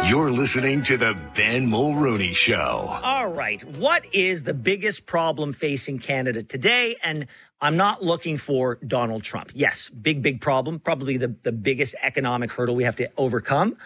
You're listening to the Ben Mulrooney Show. All right. What is the biggest problem facing Canada today? And I'm not looking for Donald Trump. Yes, big problem. Probably the biggest economic hurdle we have to overcome.